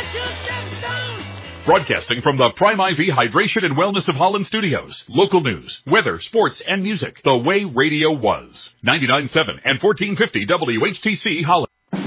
Broadcasting from the Prime IV Hydration and Wellness of Holland Studios. Local news, weather, sports, and music. The way radio was. 99.7 and 1450 WHTC Holland.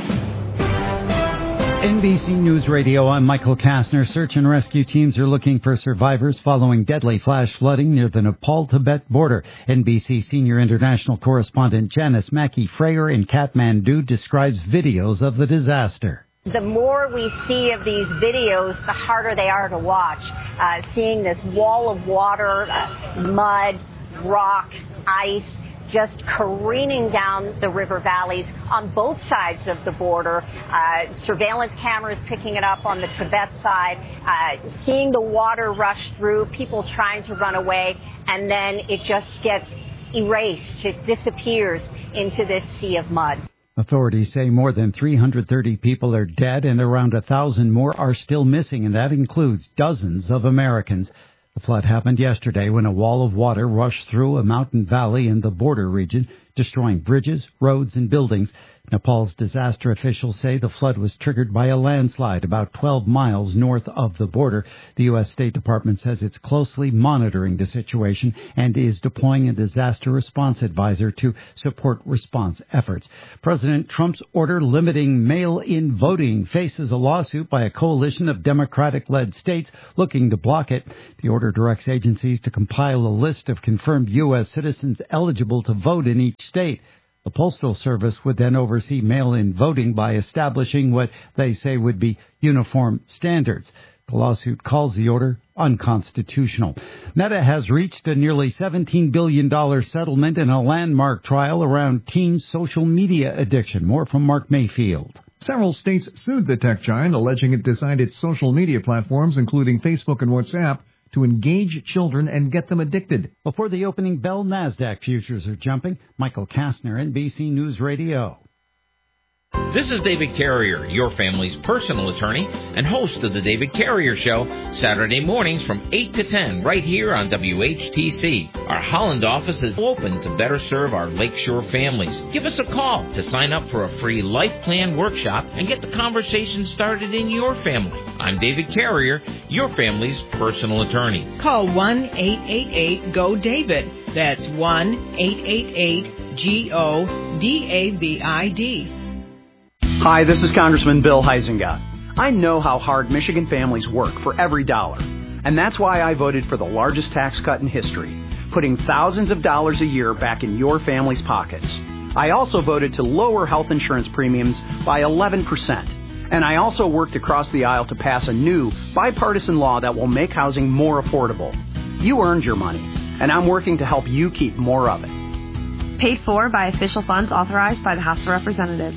NBC News Radio, I'm Michael Kastner. Search and rescue teams are looking for survivors following deadly flash flooding near the Nepal-Tibet border. NBC senior international correspondent Janice Mackey-Freyer in Kathmandu describes videos of the disaster. The more we see of these videos, the harder they are to watch. Seeing this wall of water, mud, rock, ice, just careening down the river valleys on both sides of the border. Surveillance cameras picking it up on the Tibet side. Seeing the water rush through, people trying to run away, and then it just gets erased. It disappears into this sea of mud. Authorities say more than 330 people are dead and around 1,000 more are still missing, and that includes dozens of Americans. The flood happened yesterday when a wall of water rushed through a mountain valley in the border region, destroying bridges, roads, and buildings. Nepal's disaster officials say the flood was triggered by a landslide about 12 miles north of the border. The U.S. State Department says it's closely monitoring the situation and is deploying a disaster response advisor to support response efforts. President Trump's order limiting mail-in voting faces a lawsuit by a coalition of Democratic-led states looking to block it. The order directs agencies to compile a list of confirmed U.S. citizens eligible to vote in each state. The Postal Service would then oversee mail-in voting by establishing what they say would be uniform standards. The lawsuit calls the order unconstitutional. Meta has reached a nearly $17 billion settlement in a landmark trial around teen social media addiction. More from Mark Mayfield. Several states sued the tech giant, alleging it designed its social media platforms, including Facebook and WhatsApp, to engage children and get them addicted. Before the opening bell, NASDAQ futures are jumping. Michael Kastner, NBC News Radio. This is David Carrier, your family's personal attorney and host of the David Carrier Show, Saturday mornings from 8 to 10 right here on WHTC. Our Holland office is open to better serve our Lakeshore families. Give us a call to sign up for a free life plan workshop and get the conversation started in your family. I'm David Carrier, your family's personal attorney. Call 1-888-GO-DAVID. That's 1-888-GO-DAVID. Hi, this is Congressman Bill Huizenga. I know how hard Michigan families work for every dollar, and that's why I voted for the largest tax cut in history, putting thousands of dollars a year back in your family's pockets. I also voted to lower health insurance premiums by 11%, and I also worked across the aisle to pass a new bipartisan law that will make housing more affordable. You earned your money, and I'm working to help you keep more of it. Paid for by official funds authorized by the House of Representatives.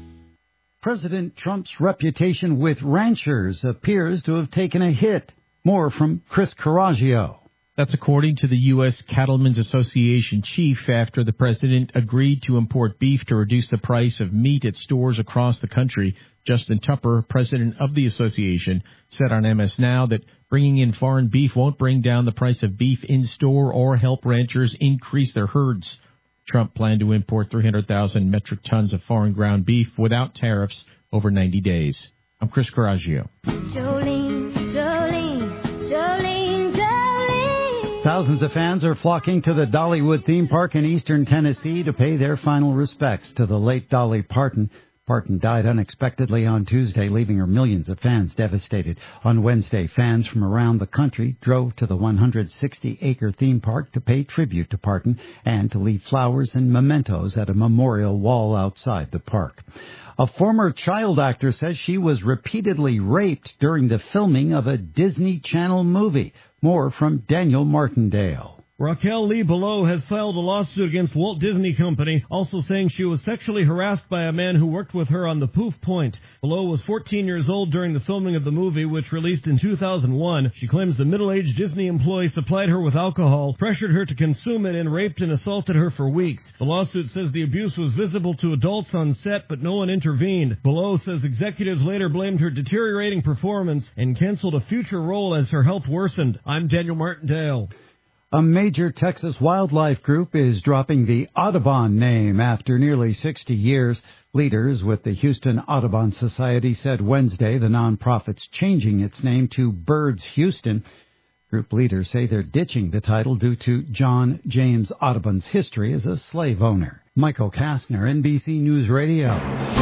President Trump's reputation with ranchers appears to have taken a hit. More from Chris Coraggio. That's according to the U.S. Cattlemen's Association chief after the president agreed to import beef to reduce the price of meat at stores across the country. Justin Tupper, president of the association, said on MS Now that bringing in foreign beef won't bring down the price of beef in store or help ranchers increase their herds. Trump planned to import 300,000 metric tons of foreign ground beef without tariffs over 90 days. I'm Chris Coraggio. Jolene, Jolene, Jolene, Jolene. Thousands of fans are flocking to the Dollywood theme park in eastern Tennessee to pay their final respects to the late Dolly Parton. Parton died unexpectedly on Tuesday, leaving her millions of fans devastated. On Wednesday, fans from around the country drove to the 160-acre theme park to pay tribute to Parton and to leave flowers and mementos at a memorial wall outside the park. A former child actor says she was repeatedly raped during the filming of a Disney Channel movie. More from Daniel Martindale. Raquel Lee Below has filed a lawsuit against Walt Disney Company, also saying she was sexually harassed by a man who worked with her on the Poof Point. Below was 14 years old during the filming of the movie, which released in 2001. She claims the middle-aged Disney employee supplied her with alcohol, pressured her to consume it, and raped and assaulted her for weeks. The lawsuit says the abuse was visible to adults on set, but no one intervened. Below says executives later blamed her deteriorating performance and canceled a future role as her health worsened. I'm Daniel Martindale. A major Texas wildlife group is dropping the Audubon name after nearly 60 years. Leaders with the Houston Audubon Society said Wednesday the nonprofit's changing its name to Birds Houston. Group leaders say they're ditching the title due to John James Audubon's history as a slave owner. Michael Kastner, NBC News Radio.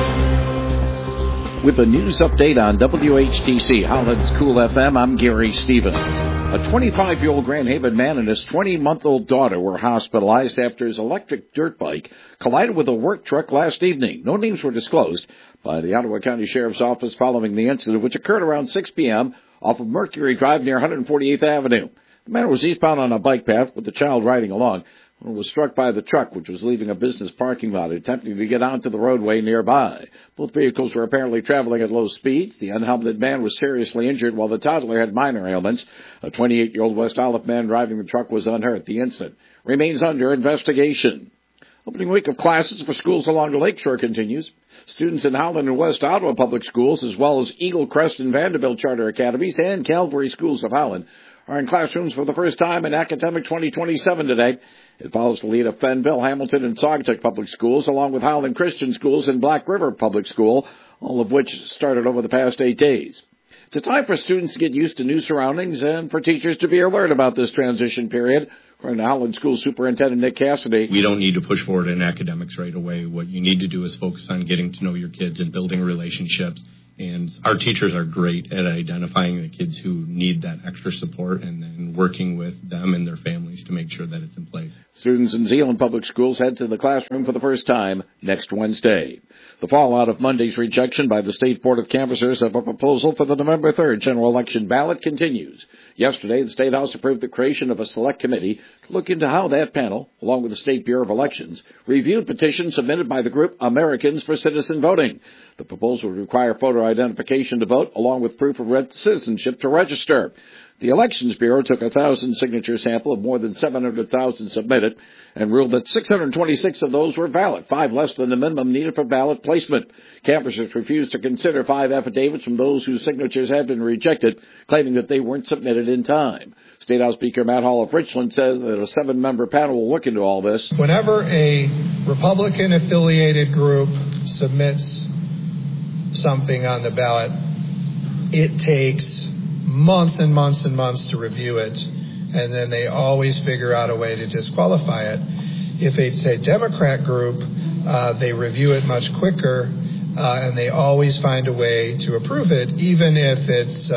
With a news update on WHTC Holland's Cool FM, I'm Gary Stevens. A 25-year-old Grand Haven man and his 20-month-old daughter were hospitalized after his electric dirt bike collided with a work truck last evening. No names were disclosed by the Ottawa County Sheriff's Office following the incident, which occurred around 6 p.m. off of Mercury Drive near 148th Avenue. The man was eastbound on a bike path with the child riding along when was struck by the truck, which was leaving a business parking lot, attempting to get onto the roadway nearby. Both vehicles were apparently traveling at low speeds. The unhelmeted man was seriously injured, while the toddler had minor ailments. A 28-year-old West Olive man driving the truck was unhurt. The incident remains under investigation. Opening week of classes for schools along the Lakeshore continues. Students in Holland and West Ottawa Public Schools, as well as Eagle Crest and Vanderbilt Charter Academies and Calvary Schools of Holland, are in classrooms for the first time in academic 2027 today. It follows the lead of Fenville, Hamilton, and Saugatuck Public Schools, along with Holland Christian Schools and Black River Public School, all of which started over the past 8 days. It's a time for students to get used to new surroundings and for teachers to be alert about this transition period, according to Holland School Superintendent Nick Cassidy. We don't need to push forward in academics right away. What you need to do is focus on getting to know your kids and building relationships. And our teachers are great at identifying the kids who need that extra support and then working with them and their families to make sure that it's in place. Students in Zeeland Public Schools head to the classroom for the first time next Wednesday. The fallout of Monday's rejection by the State Board of Canvassers of a proposal for the November 3rd general election ballot continues. Yesterday, the State House approved the creation of a select committee to look into how that panel, along with the State Bureau of Elections, reviewed petitions submitted by the group Americans for Citizen Voting. The proposal would require photo identification to vote, along with proof of citizenship to register. The Elections Bureau took a 1,000-signature sample of more than 700,000 submitted and ruled that 626 of those were valid, 5 less than the minimum needed for ballot placement. Canvassers refused to consider 5 affidavits from those whose signatures had been rejected, claiming that they weren't submitted in time. State House Speaker Matt Hall of Richland says that a 7-member panel will look into all this. Whenever a Republican-affiliated group submits something on the ballot, it takes months and months and months to review it, and then they always figure out a way to disqualify it. If it's a Democrat group, they review it much quicker, and they always find a way to approve it, even if it's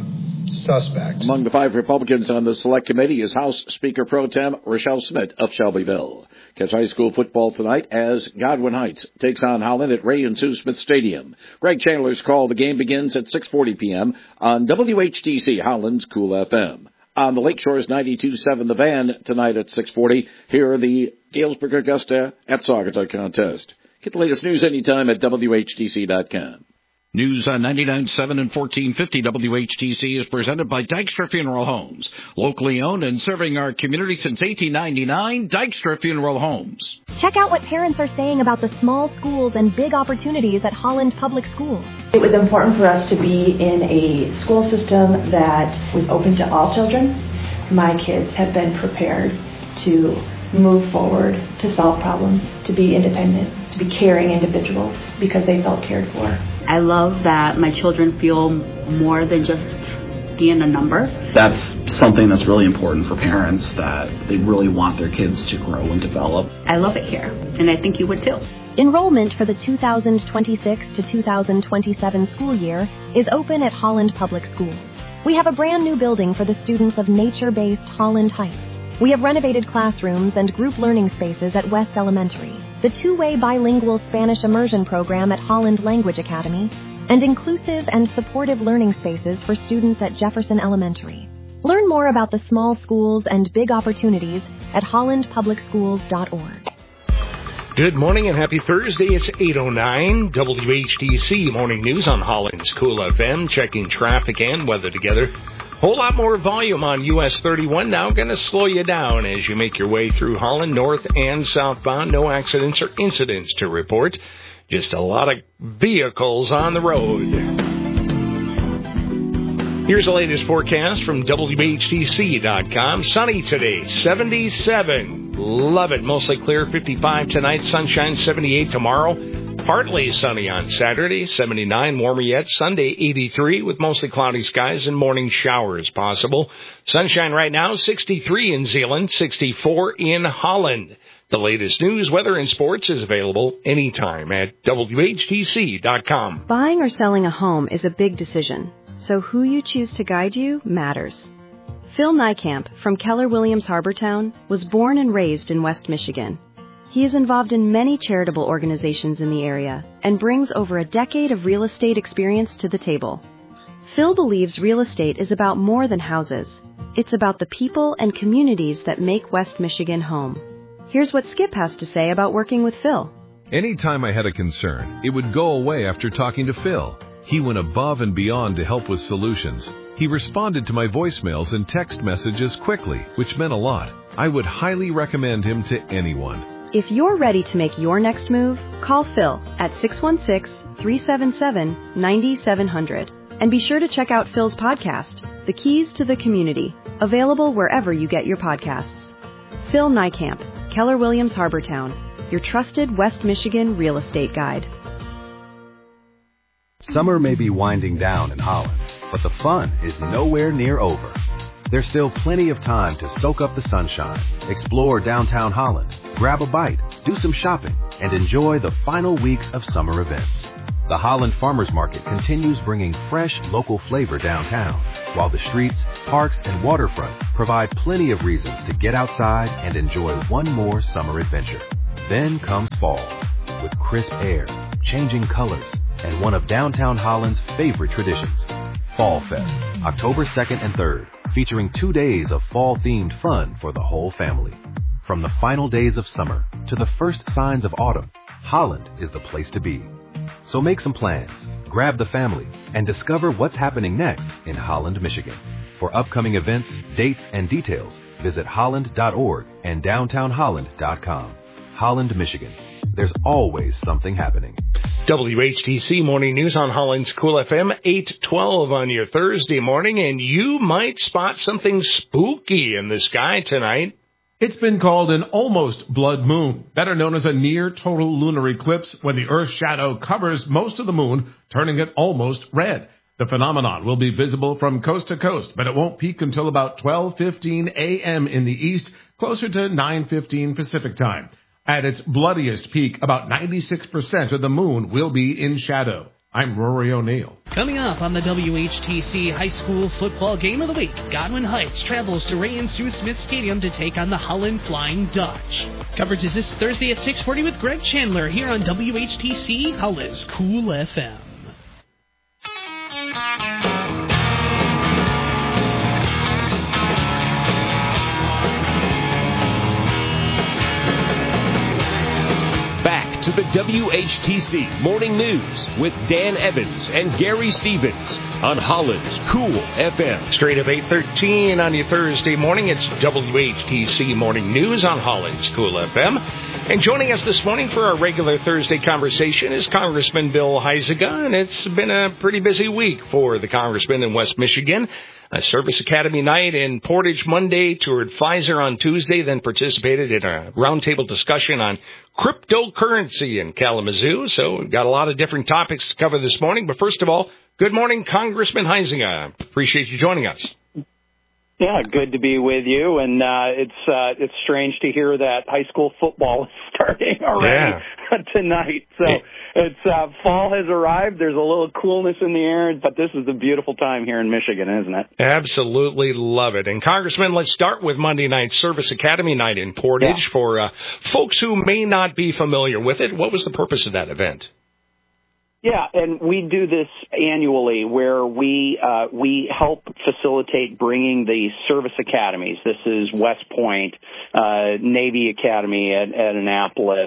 suspect. Among the 5 Republicans on the select committee is House Speaker Pro Tem Rochelle Smith of Shelbyville. Catch high school football tonight as Godwin Heights takes on Holland at Ray and Sue Smith Stadium. Greg Chandler's call. The game begins at 6:40 p.m. on WHTC Holland's Cool FM. On the Lakeshore's 92.7 The Van tonight at 6:40. Here are the Galesburg Augusta at Saugatuck contest. Get the latest news anytime at WHTC.com. News on 99.7 and 1450 WHTC is presented by Dykstra Funeral Homes. Locally owned and serving our community since 1899, Dykstra Funeral Homes. Check out what parents are saying about the small schools and big opportunities at Holland Public Schools. It was important for us to be in a school system that was open to all children. My kids have been prepared to move forward, to solve problems, to be independent, to be caring individuals because they felt cared for. I love that my children feel more than just being a number. That's something that's really important for parents, that they really want their kids to grow and develop. I love it here, and I think you would too. Enrollment for the 2026 to 2027 school year is open at Holland Public Schools. We have a brand new building for the students of nature-based Holland Heights. We have renovated classrooms and group learning spaces at West Elementary, the 2-way bilingual Spanish immersion program at Holland Language Academy, and inclusive and supportive learning spaces for students at Jefferson Elementary. Learn more about the small schools and big opportunities at hollandpublicschools.org. Good morning and happy Thursday. It's 8:09 WHTC Morning News on Holland's Cool FM, checking traffic and weather together. Whole lot more volume on US 31 now, going to slow you down as you make your way through Holland, north and southbound. No accidents or incidents to report. Just a lot of vehicles on the road. Here's the latest forecast from WHTC.com. Sunny today, 77. Love it. Mostly clear, 55 tonight. Sunshine, 78 tomorrow. Partly sunny on Saturday, 79. Warmer yet. Sunday, 83 with mostly cloudy skies and morning showers possible. Sunshine right now, 63 in Zeeland, 64 in Holland. The latest news, weather, and sports is available anytime at WHTC.com. Buying or selling a home is a big decision, so who you choose to guide you matters. Phil Niekamp from Keller Williams Harbortown was born and raised in West Michigan. He is involved in many charitable organizations in the area and brings over a decade of real estate experience to the table. Phil believes real estate is about more than houses. It's about the people and communities that make West Michigan home. Here's what Skip has to say about working with Phil. Anytime I had a concern, it would go away after talking to Phil. He went above and beyond to help with solutions. He responded to my voicemails and text messages quickly, which meant a lot. I would highly recommend him to anyone. If you're ready to make your next move, call Phil at 616-377-9700. And be sure to check out Phil's podcast, The Keys to the Community, available wherever you get your podcasts. Phil Niekamp, Keller Williams Harbortown, your trusted West Michigan real estate guide. Summer may be winding down in Holland, but the fun is nowhere near over. There's still plenty of time to soak up the sunshine, explore downtown Holland, grab a bite, do some shopping, and enjoy the final weeks of summer events. The Holland Farmers Market continues bringing fresh local flavor downtown, while the streets, parks, and waterfront provide plenty of reasons to get outside and enjoy one more summer adventure. Then comes fall, with crisp air, changing colors, and one of downtown Holland's favorite traditions, Fall Fest, October 2nd and 3rd, featuring 2 days of fall-themed fun for the whole family. From the final days of summer to the first signs of autumn, Holland is the place to be. So make some plans, grab the family, and discover what's happening next in Holland, Michigan. For upcoming events, dates, and details, visit holland.org and downtownholland.com. Holland, Michigan. There's always something happening. WHTC Morning News on Holland's Cool FM, 8:12 on your Thursday morning, and you might spot something spooky in the sky tonight. It's been called an almost blood moon, better known as a near total lunar eclipse, when the Earth's shadow covers most of the moon, turning it almost red. The phenomenon will be visible from coast to coast, but it won't peak until about 12:15 a.m. in the east, closer to 9:15 Pacific time. At its bloodiest peak, about 96% of the moon will be in shadow. I'm Rory O'Neill. Coming up on the WHTC High School Football Game of the Week, Godwin Heights travels to Ray and Sue Smith Stadium to take on the Holland Flying Dutch. Coverage is this Thursday at 6:40 with Greg Chandler here on WHTC Holland's Cool FM. Back to the WHTC Morning News with Dan Evans and Gary Stevens on Holland's Cool FM. Straight up 8:13 on your Thursday morning. It's WHTC Morning News on Holland's Cool FM. And joining us this morning for our regular Thursday conversation is Congressman Bill Huizenga, and it's been a pretty busy week for the Congressman in West Michigan. A Service Academy night in Portage Monday, toured Pfizer on Tuesday, then participated in a roundtable discussion on cryptocurrency in Kalamazoo. So we've got a lot of different topics to cover this morning. But first of all, good morning, Congressman Huizenga. Appreciate you joining us. Yeah, good to be with you. And it's strange to hear that high school football is starting already tonight. So it's fall has arrived. There's a little coolness in the air, but this is the beautiful time here in Michigan, isn't it? Absolutely love it. And Congressman, let's start with Monday night Service Academy night in Portage. For folks who may not be familiar with it, what was the purpose of that event? Yeah, and we do this annually where we help facilitate bringing the service academies. This is West Point, Navy Academy at Annapolis,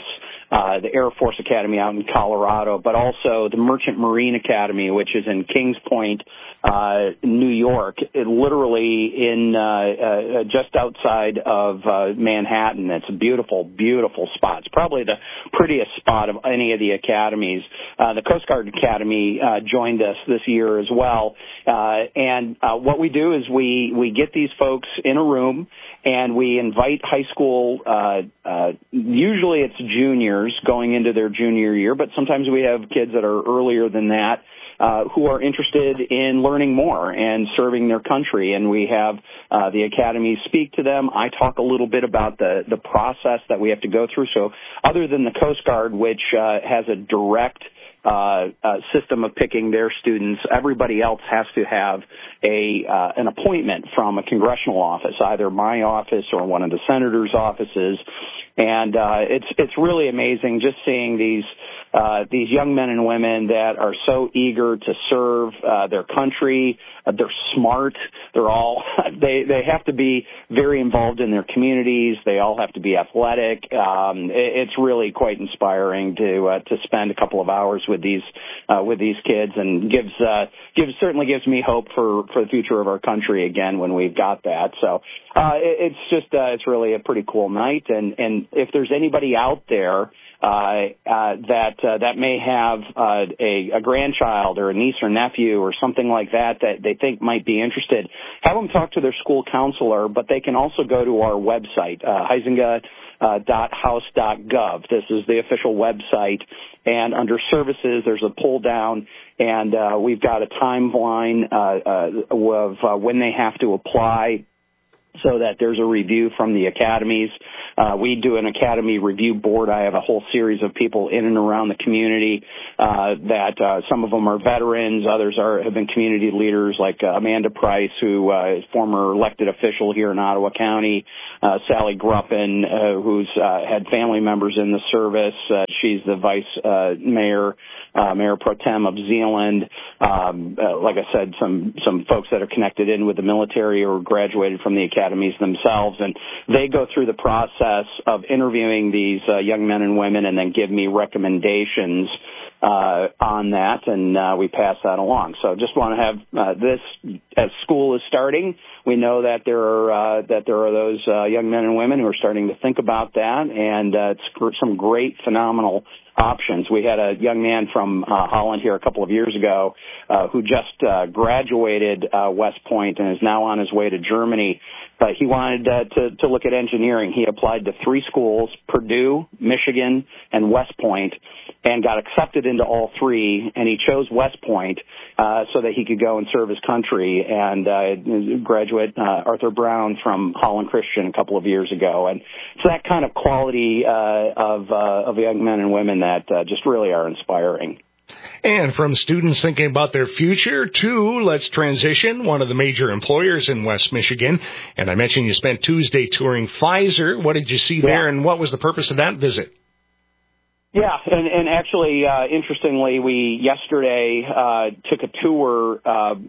the Air Force Academy out in Colorado, but also the Merchant Marine Academy, which is in Kings Point, New York, literally in just outside of Manhattan. It's a beautiful, beautiful spot. It's probably the prettiest spot of any of the academies. The Coast Guard Academy joined us this year as well. And what we do is we get these folks in a room and we invite high school, usually it's juniors going into their junior year, but sometimes we have kids that are earlier than that, who are interested in learning more and serving their country. And we have the academy speak to them. I talk a little bit about the process that we have to go through. So other than the Coast Guard, which has a direct system of picking their students, everybody else has to have an appointment from a congressional office, either my office or one of the senators' offices. And it's really amazing just seeing these young men and women that are so eager to serve their country. They're smart. They're all they have to be very involved in their communities. They all have to be athletic. It's really quite inspiring to spend a couple of hours with these kids, and certainly gives me hope for the future of our country again when we've got that. So it's really a pretty cool night. And if there's anybody out there that may have a grandchild or a niece or nephew or something like that they think might be interested, have them talk to their school counselor, but they can also go to our website, huizenga.house.gov. This is the official website, and under services there's a pull down, and we've got a timeline of when they have to apply, so that there's a review from the academies. We do an academy review board. I have a whole series of people in and around the community that some of them are veterans, others have been community leaders, like Amanda Price, who is former elected official here in Ottawa County, Sally Gruppen, who's had family members in the service. She's the vice mayor, Mayor Pro Tem of Zeeland. Like I said, some folks that are connected in with the military or graduated from the academies themselves, and they go through the process of interviewing these young men and women and then give me recommendations on that, and we pass that along. So just want to have this, as school is starting, we know that there are those young men and women who are starting to think about that, and it's some great, phenomenal options. We had a young man from Holland here a couple of years ago who just graduated West Point and is now on his way to Germany. But he wanted to look at engineering. He applied to 3 schools, Purdue, Michigan, and West Point, and got accepted into all 3, and he chose West Point so that he could go and serve his country. And graduate Arthur Brown from Holland Christian a couple of years ago. And it's that kind of quality of young men and women that just really are inspiring. And from students thinking about their future to, let's transition, one of the major employers in West Michigan. And I mentioned you spent Tuesday touring Pfizer. What did you see there, and what was the purpose of that visit? Yeah, and actually, interestingly, we yesterday took a tour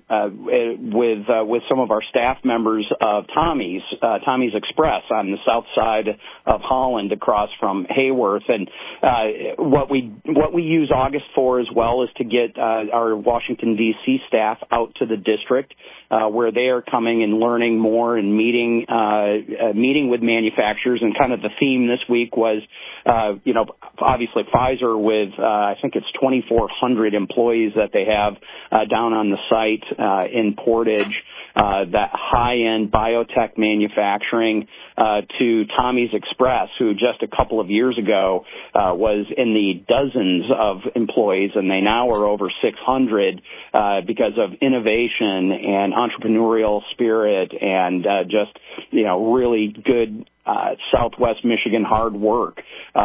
with some of our staff members of Tommy's Express on the south side of Holland, across from Hayworth. And what we use August for as well is to get our Washington D.C. staff out to the district, where they are coming and learning more and meeting with manufacturers. And kind of the theme this week was, obviously Pfizer with, I think it's 2,400 employees that they have down on the site in Portage, that high-end biotech manufacturing, to Tommy's Express, who just a couple of years ago was in the dozens of employees, and they now are over 600 because of innovation and entrepreneurial spirit and just, really good Southwest Michigan hard work.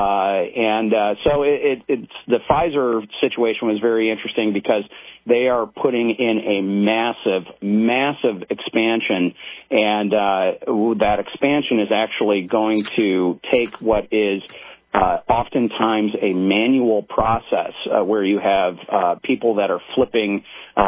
So it's the Pfizer situation was very interesting because they are putting in a massive expansion, and that expansion is actually going to take what is oftentimes a manual process where you have people that are flipping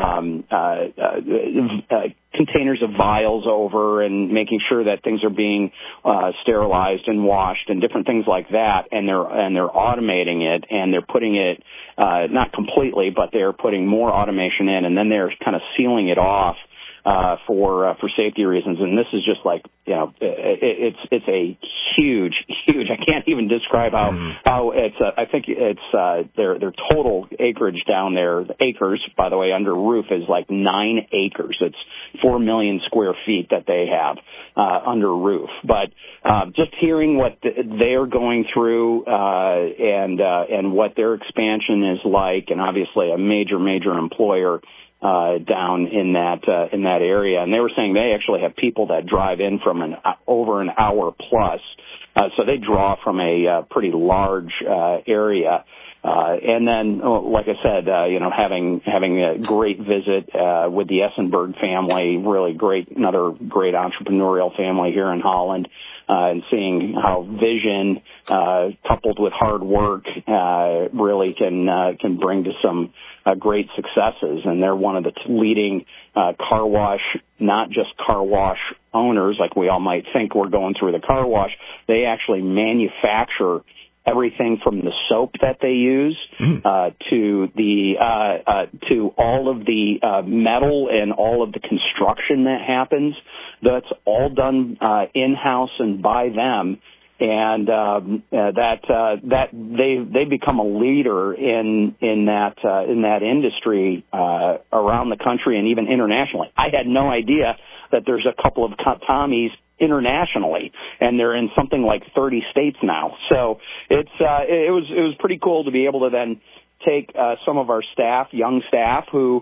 containers of vials over and making sure that things are being sterilized and washed and different things like that, and they're automating it, and they're putting it not completely, but they're putting more automation in, and then they're kind of sealing it off for safety reasons. And this is just like, it's a huge, I can't even describe how it's, I think it's, their total acreage down there, the acres, by the way, under roof is like 9 acres. It's 4 million square feet that they have, under roof. But, just hearing what they're going through, and what their expansion is like, and obviously a major employer, down in that area, and they were saying they actually have people that drive in from over an hour plus, so they draw from a pretty large area. And then, like I said, having a great visit with the Essenberg family, really great, another great entrepreneurial family here in Holland, and seeing how vision coupled with hard work really can bring to some great successes. And they're one of the leading car wash, not just car wash owners like we all might think we're going through the car wash. They actually manufacture everything from the soap that they use to all of the metal and all of the construction that happens. That's all done in-house and by them. And that they've become a leader in that industry around the country and even internationally. I had no idea that there's a couple of Tommies internationally, and they're in something like 30 states now. So it was pretty cool to be able to then take some of our staff, young staff, who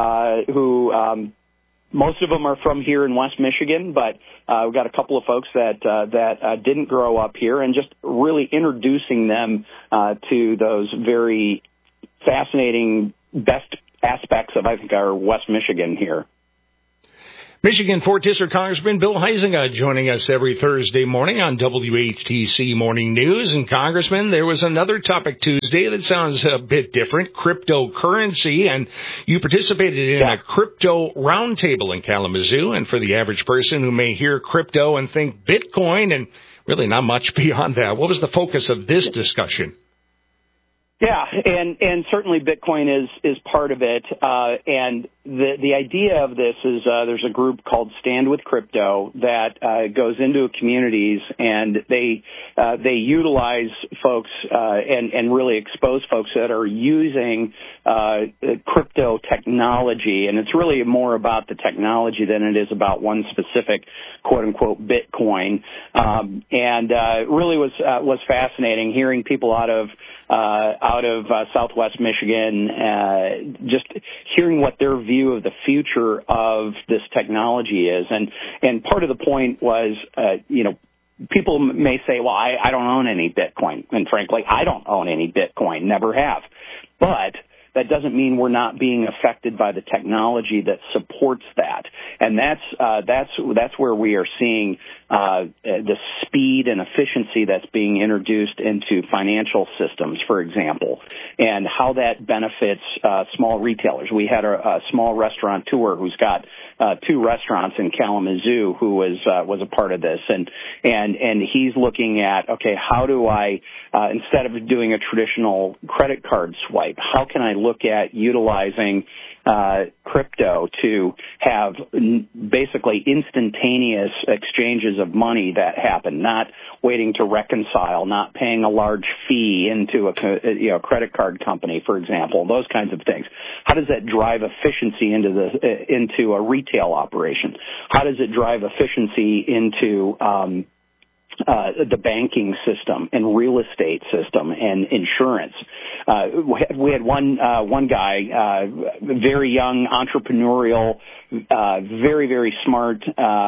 most of them are from here in West Michigan, but we've got a couple of folks that didn't grow up here, and just really introducing them to those very fascinating best aspects of, I think, our West Michigan here. Michigan 4th District Congressman Bill Huizenga joining us every Thursday morning on WHTC Morning News. And Congressman, there was another topic Tuesday that sounds a bit different, cryptocurrency, and you participated in a crypto roundtable in Kalamazoo. And for the average person who may hear crypto and think Bitcoin and really not much beyond that, what was the focus of this discussion? Yeah, and certainly Bitcoin is part of it. And the idea of this is there's a group called Stand with Crypto that goes into communities, and they utilize folks and really expose folks that are using crypto technology. And it's really more about the technology than it is about one specific quote unquote Bitcoin. And really was fascinating hearing people out of Southwest Michigan, just hearing what their view of the future of this technology is. And part of the point was, people may say, well, I don't own any Bitcoin. And frankly, I don't own any Bitcoin, never have. But that doesn't mean we're not being affected by the technology that supports that. And that's where we are seeing the speed and efficiency that's being introduced into financial systems, for example, and how that benefits small retailers. We had a small restaurateur who's got 2 restaurants in Kalamazoo who was a part of this, and he's looking at, okay, how do I instead of doing a traditional credit card swipe, how can I look at utilizing crypto to have basically instantaneous exchanges of money that happen, not waiting to reconcile, not paying a large fee into a credit card company, for example, those kinds of things. How does that drive efficiency into a retail operation? How does it drive efficiency into the banking system and real estate system and insurance? We had one guy, very young, entrepreneurial, very, very smart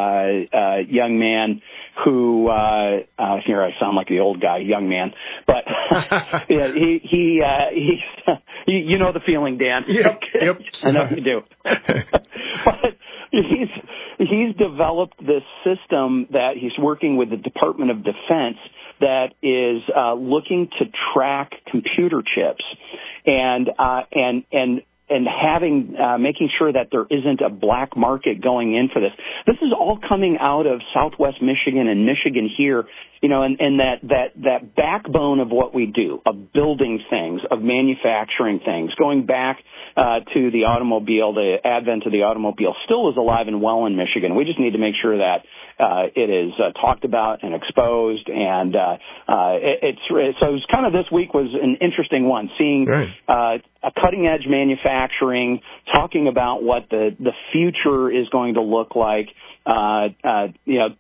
young man who here I sound like the old guy, young man, but he's you know the feeling, Dan. Yep. I know you do. But he's developed this system that he's working with the Department of Defense that is looking to track computer chips and having making sure that there isn't a black market going in for this. This is all coming out of Southwest Michigan and Michigan here, and that backbone of what we do, of building things, of manufacturing things, going back to the automobile, the advent of the automobile, still is alive and well in Michigan. We just need to make sure that it is talked about and exposed, and so it was kind of, this week was an interesting one, seeing a cutting-edge manufacturing, talking about what the future is going to look like. We're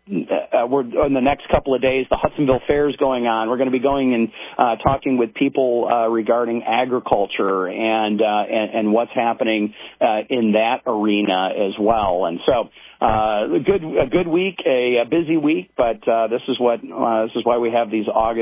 in the next couple of days, the Hudsonville Fair is going on. We're going to be going and talking with people regarding agriculture and what's happening in that arena as well. And so a good week, a busy week, but this is why we have these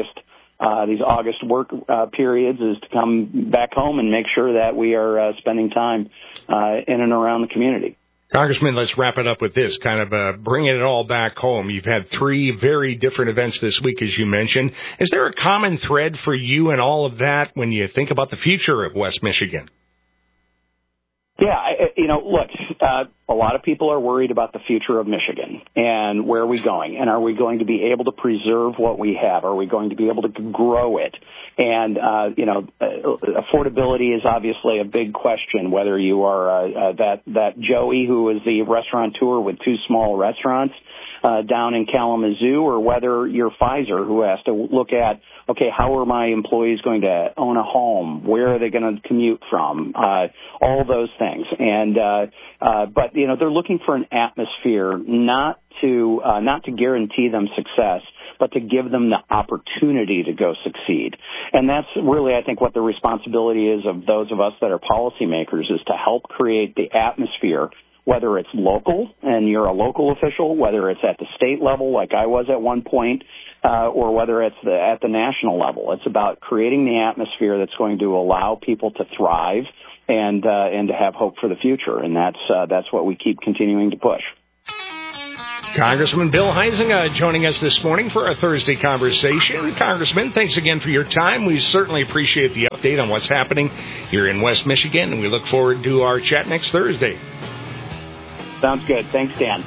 August work periods, is to come back home and make sure that we are spending time in and around the community. Congressman, let's wrap it up with this, kind of bringing it all back home. You've had 3 very different events this week, as you mentioned. Is there a common thread for you in all of that when you think about the future of West Michigan? Yeah, look, a lot of people are worried about the future of Michigan and where are we going, and are we going to be able to preserve what we have? Are we going to be able to grow it? And, affordability is obviously a big question, whether you are that Joey who is the restaurateur with 2 small restaurants down in Kalamazoo, or whether you're Pfizer who has to look at, okay, how are my employees going to own a home? Where are they going to commute from? All those things. And but they're looking for an atmosphere not to guarantee them success, but to give them the opportunity to go succeed. And that's really, I think, what the responsibility is of those of us that are policymakers, is to help create the atmosphere, whether it's local and you're a local official, whether it's at the state level like I was at one point, or whether it's at the national level. It's about creating the atmosphere that's going to allow people to thrive and to have hope for the future. And that's what we keep continuing to push. Congressman Bill Huizenga joining us this morning for our Thursday conversation. Congressman, thanks again for your time. We certainly appreciate the update on what's happening here in West Michigan, and we look forward to our chat next Thursday. Sounds good. Thanks, Dan.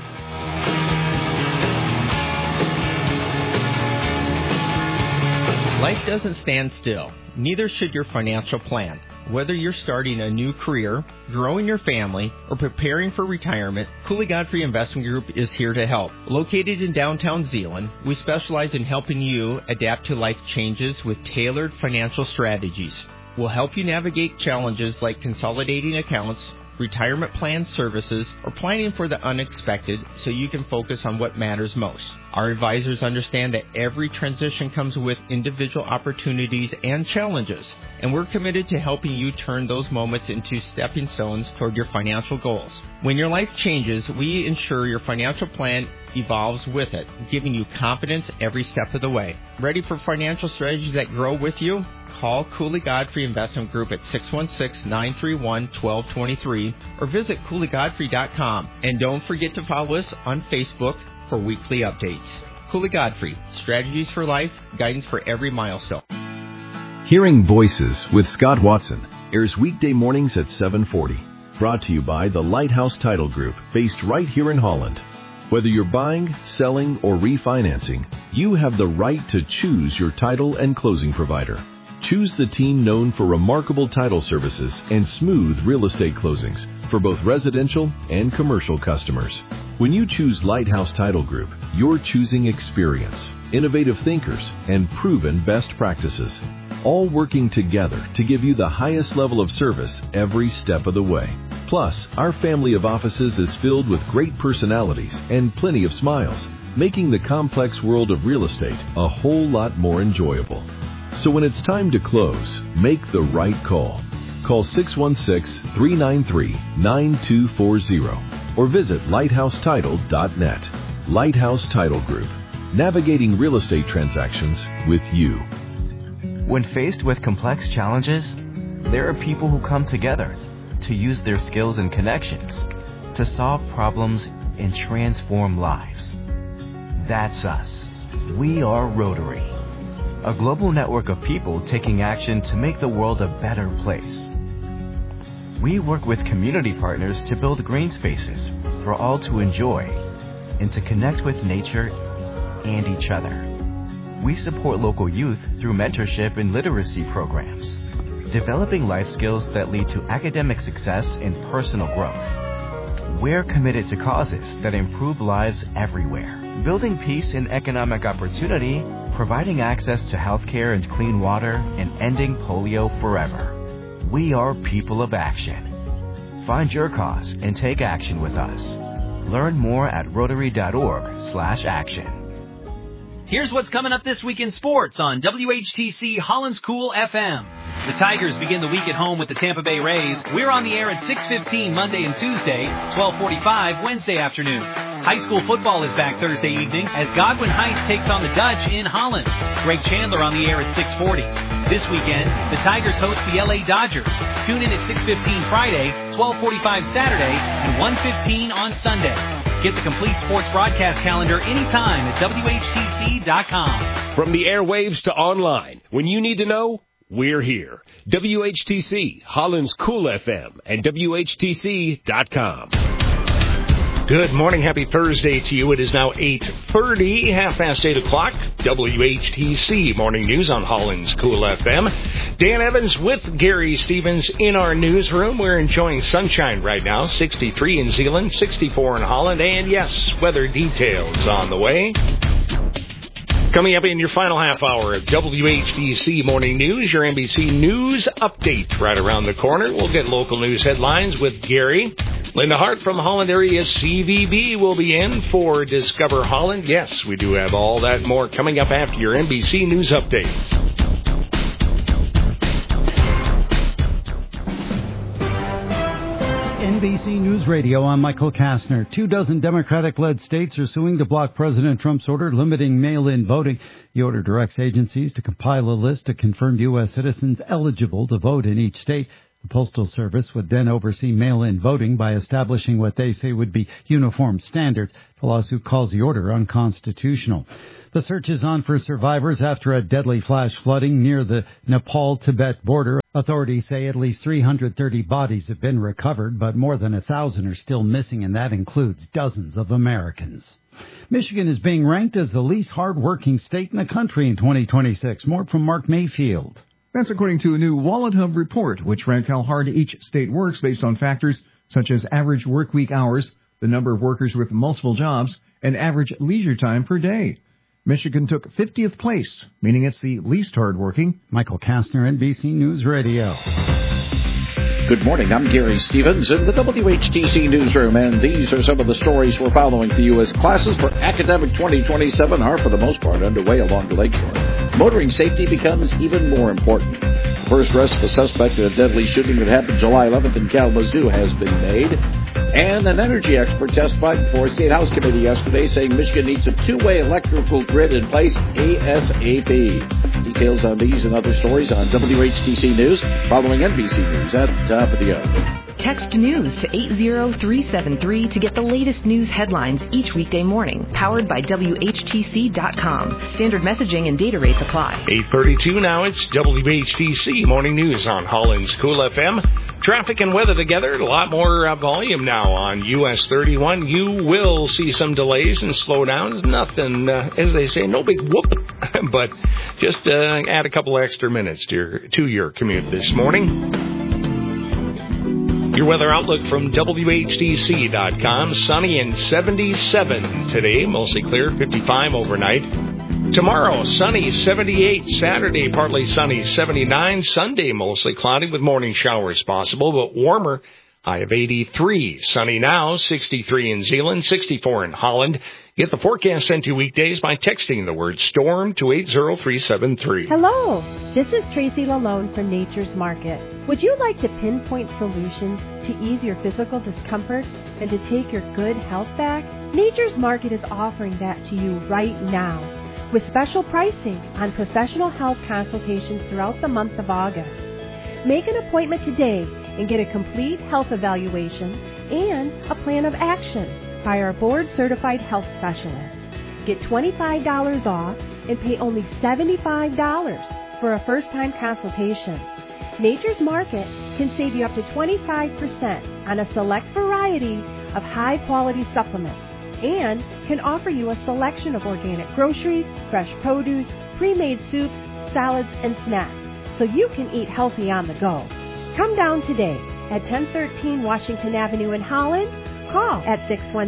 Life doesn't stand still. Neither should your financial plan. Whether you're starting a new career, growing your family, or preparing for retirement, Cooley Godfrey Investment Group is here to help. Located in downtown Zeeland, we specialize in helping you adapt to life changes with tailored financial strategies. We'll help you navigate challenges like consolidating accounts, retirement plan services, or planning for the unexpected so you can focus on what matters most. Our advisors understand that every transition comes with individual opportunities and challenges, and we're committed to helping you turn those moments into stepping stones toward your financial goals. When your life changes, we ensure your financial plan evolves with it, giving you confidence every step of the way. Ready for financial strategies that grow with you? Call Cooley Godfrey Investment Group at 616-931-1223 or visit CooleyGodfrey.com. And don't forget to follow us on Facebook for weekly updates. Cooley Godfrey, strategies for life, guidance for every milestone. Hearing Voices with Scott Watson airs weekday mornings at 7:40. Brought to you by the Lighthouse Title Group, based right here in Holland. Whether you're buying, selling, or refinancing, you have the right to choose your title and closing provider. Choose the team known for remarkable title services and smooth real estate closings for both residential and commercial customers. When you choose Lighthouse Title Group, you're choosing experience, innovative thinkers, and proven best practices, all working together to give you the highest level of service every step of the way. Plus, our family of offices is filled with great personalities and plenty of smiles, making the complex world of real estate a whole lot more enjoyable. So when it's time to close, make the right call. Call 616-393-9240 or visit lighthousetitle.net. Lighthouse Title Group, navigating real estate transactions with you. When faced with complex challenges, there are people who come together to use their skills and connections to solve problems and transform lives. That's us. We are Rotary. a global network of people taking action to make the world a better place. We work with community partners to build green spaces for all to enjoy and to connect with nature and each other. We support local youth through mentorship and literacy programs, developing life skills that lead to academic success and personal growth. We're committed to causes that improve lives everywhere, building peace and economic opportunity, providing access to healthcare and clean water, and ending polio forever. We are people of action. Find your cause and take action with us. Learn more at Rotary.org/action. Here's what's coming up this week in sports on WHTC Holland's Cool FM. The Tigers begin the week at home with the Tampa Bay Rays. We're on the air at 6:15 Monday and Tuesday, 12:45 Wednesday afternoon. High school football is back Thursday evening as Godwin Heights takes on the Dutch in Holland. Greg Chandler on the air at 6:40. This weekend, the Tigers host the LA Dodgers. Tune in at 6:15 Friday, 12:45 Saturday, and 1:15 on Sunday. Get the complete sports broadcast calendar anytime at WHTC.com. From the airwaves to online, when you need to know, we're here. WHTC, Holland's Cool FM, and WHTC.com. Good morning. Happy Thursday to you. It is now 8:30, 8:30. WHTC Morning News on Holland's Cool FM. Dan Evans with Gary Stevens in our newsroom. We're enjoying sunshine right now. 63 in Zeeland, 64 in Holland, and yes, weather details on the way. Coming up in your final half hour of WHTC Morning News, your NBC News update right around the corner. We'll get local news headlines with Gary. Linda Hart from Holland Area CVB will be in for Discover Holland. Yes, we do have all that more coming up after your NBC News update. NBC News Radio, I'm Michael Kastner. 24 Democratic-led states are suing to block President Trump's order limiting mail-in voting. The order directs agencies to compile a list of confirmed U.S. citizens eligible to vote in each state. The Postal Service would then oversee mail-in voting by establishing what they say would be uniform standards. The lawsuit calls the order unconstitutional. The search is on for survivors after a deadly flash flooding near the Nepal-Tibet border. Authorities say at least 330 bodies have been recovered, but more than 1,000 are still missing, and that includes dozens of Americans. Michigan is being ranked as the least hard-working state in the country in 2026. More from Mark Mayfield. That's according to a new Wallet Hub report, which ranked how hard each state works based on factors such as average work week hours, the number of workers with multiple jobs, and average leisure time per day. Michigan took 50th place, meaning it's the least hardworking. Michael Kastner, NBC News Radio. Good morning. I'm Gary Stevens in the WHTC newsroom, and these are some of the stories we're following for you as classes for academic 2027 are, for the most part, underway along the lakeshore. Motoring safety becomes even more important. The first arrest of a suspect in a deadly shooting that happened July 11th in Kalamazoo has been made. And an energy expert testified before a State House committee yesterday saying Michigan needs a two-way electrical grid in place ASAP. Details on these and other stories on WHTC News, following NBC News at the top of the hour. Text news to 80373 to get the latest news headlines each weekday morning. Powered by WHTC.com. Standard messaging and data rates apply. 8:32 now. It's WHTC Morning News on Holland's Cool FM. Traffic and weather together. A lot more volume now on US 31. You will see some delays and slowdowns. Nothing, as they say, no big whoop. But just add a couple extra minutes to your commute this morning. Your weather outlook from WHTC.com. Sunny and 77 today. Mostly clear. 55 overnight. Tomorrow, sunny, 78. Saturday, partly sunny, 79. Sunday, mostly cloudy with morning showers possible, but warmer. High of 83. Sunny now, 63 in Zeeland, 64 in Holland. Get the forecast sent to weekdays by texting the word STORM to 80373. Hello, this is Tracy Lalone from Nature's Market. Would you like to pinpoint solutions to ease your physical discomfort and to take your good health back? Nature's Market is offering that to you right now, with special pricing on professional health consultations throughout the month of August. Make an appointment today and get a complete health evaluation and a plan of action by our board-certified health specialist. Get $25 off and pay only $75 for a first-time consultation. Nature's Market can save you up to 25% on a select variety of high-quality supplements and can offer you a selection of organic groceries, fresh produce, pre-made soups, salads, and snacks so you can eat healthy on the go. Come down today at 1013 Washington Avenue in Holland. Call at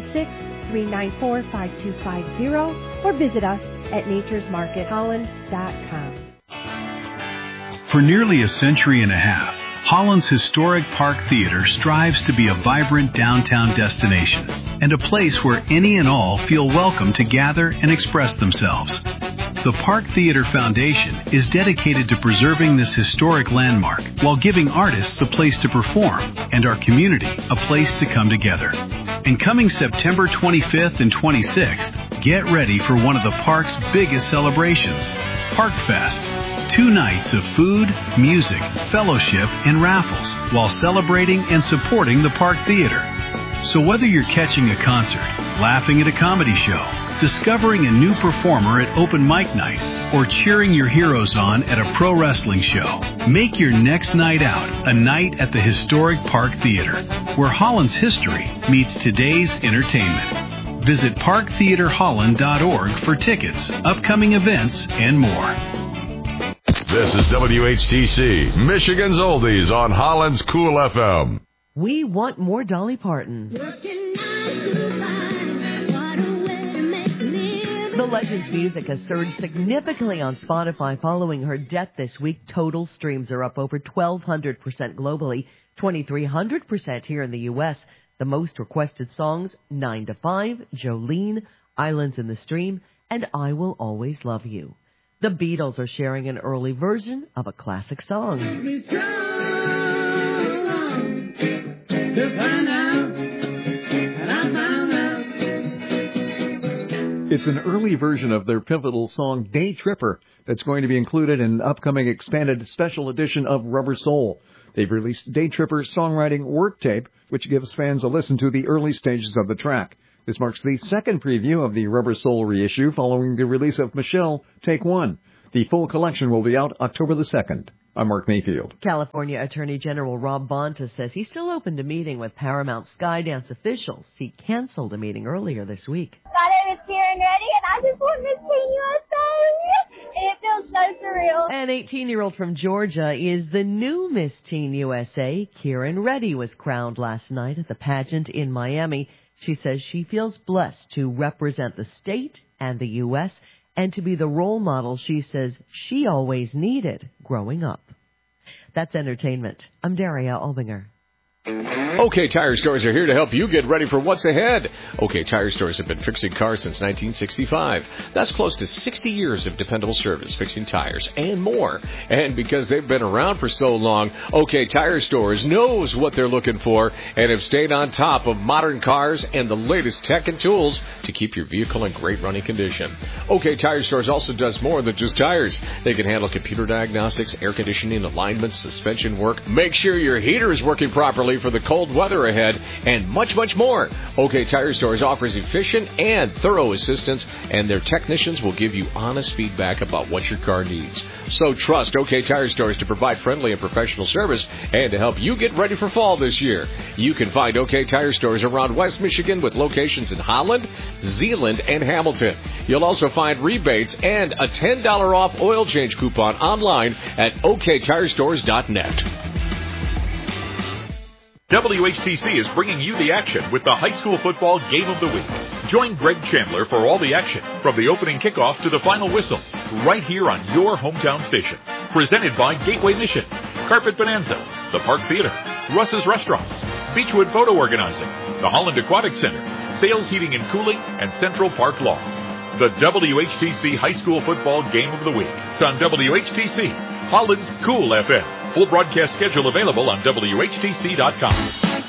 616-394-5250 or visit us at naturesmarketholland.com. For nearly a century and a half, Holland's historic Park Theater strives to be a vibrant downtown destination and a place where any and all feel welcome to gather and express themselves. The Park Theater Foundation is dedicated to preserving this historic landmark while giving artists a place to perform and our community a place to come together. And coming September 25th and 26th, get ready for one of the park's biggest celebrations, Park Fest. 2 nights of food, music, fellowship, and raffles while celebrating and supporting the Park Theater. So whether you're catching a concert, laughing at a comedy show, discovering a new performer at open mic night, or cheering your heroes on at a pro wrestling show, make your next night out a night at the historic Park Theater, where Holland's history meets today's entertainment. Visit parktheaterholland.org for tickets, upcoming events, and more. This is WHTC, Michigan's Oldies on Holland's Cool FM. We want more Dolly Parton. The legend's music has surged significantly on Spotify following her death this week. Total streams are up over 1,200% globally, 2,300% here in the U.S. The most requested songs, 9 to 5, Jolene, Islands in the Stream, and I Will Always Love You. The Beatles are sharing an early version of a classic song. It's an early version of their pivotal song, Day Tripper, that's going to be included in an upcoming expanded special edition of Rubber Soul. They've released Day Tripper songwriting work tape, which gives fans a listen to the early stages of the track. This marks the second preview of the Rubber Soul reissue following the release of Michelle, Take One. The full collection will be out October the 2nd. I'm Mark Mayfield. California Attorney General Rob Bonta says he's still open to meeting with Paramount Skydance officials. He canceled a meeting earlier this week. My name is Kieran Reddy, and I just want Miss Teen USA. And it feels so surreal. An 18-year-old from Georgia is the new Miss Teen USA. Kieran Reddy was crowned last night at the pageant in Miami. She says she feels blessed to represent the state and the U.S., and to be the role model she says she always needed growing up. That's entertainment. I'm Daria Albinger. OK Tire Stores are here to help you get ready for what's ahead. OK Tire Stores have been fixing cars since 1965. That's close to 60 years of dependable service, fixing tires and more. And because they've been around for so long, OK Tire Stores knows what they're looking for and have stayed on top of modern cars and the latest tech and tools to keep your vehicle in great running condition. OK Tire Stores also does more than just tires. They can handle computer diagnostics, air conditioning, alignments, suspension work, make sure your heater is working properly for the cold weather ahead, and much, much more. OK Tire Stores offers efficient and thorough assistance, and their technicians will give you honest feedback about what your car needs. So trust OK Tire Stores to provide friendly and professional service and to help you get ready for fall this year. You can find OK Tire Stores around West Michigan with locations in Holland, Zeeland, and Hamilton. You'll also find rebates and a $10 off oil change coupon online at oktirestores.net. WHTC is bringing you the action with the high school football game of the week. Join Greg Chandler for all the action, from the opening kickoff to the final whistle, right here on your hometown station. Presented by Gateway Mission, Carpet Bonanza, the Park Theater, Russ's Restaurants, Beechwood Photo Organizing, the Holland Aquatic Center, Sales Heating and Cooling, and Central Park Law. The WHTC High School Football Game of the Week on WHTC, Holland's Cool FM. Full broadcast schedule available on WHTC.com.